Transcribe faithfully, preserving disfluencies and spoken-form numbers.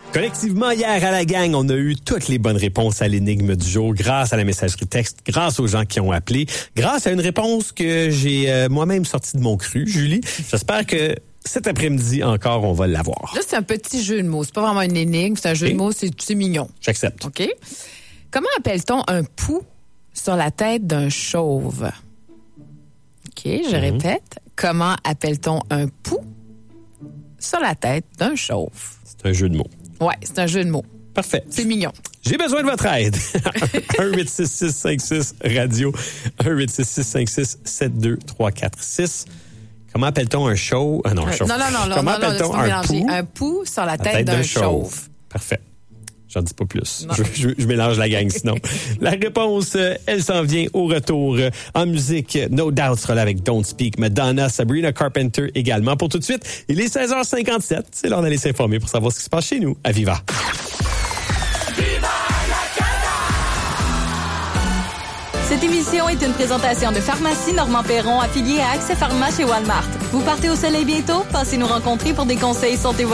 Collectivement, hier à la gang, on a eu toutes les bonnes réponses à l'énigme du jour grâce à la messagerie texte, grâce aux gens qui ont appelé, grâce à une réponse que j'ai euh, moi-même sortie de mon cru, Julie. J'espère que cet après-midi encore, on va l'avoir. Là, c'est un petit jeu de mots. C'est pas vraiment une énigme, c'est un jeu okay. de mots, c'est, c'est mignon. J'accepte. OK? Comment appelle-t-on un pou sur la tête d'un chauve? OK, je mm-hmm. répète. Comment appelle-t-on un pou sur la tête d'un chauve? C'est un jeu de mots. Ouais, c'est un jeu de mots. Parfait. C'est mignon. J'ai besoin de votre aide. un huit six six cinq six radio. un huit six six cinq six sept deux trois quatre six. Comment appelle-t-on un chauve? Ah non, un chauve. Non, non, non. Comment non, appelle-t-on non, un pou? Un pou sur la tête, tête d'un, d'un chauve. chauve. Parfait. J'en dis pas plus. Je, je, je mélange la gang sinon. La réponse, elle s'en vient au retour. En musique, No Doubt sera là avec Don't Speak, Madonna, Sabrina Carpenter également. Pour tout de suite, il est seize heures cinquante-sept. C'est l'heure d'aller s'informer pour savoir ce qui se passe chez nous à Viva. Cette émission est une présentation de Pharmacie Normand Perron affiliée à Accès Pharma chez Walmart. Vous partez au soleil bientôt? Passez nous rencontrer pour des conseils santé.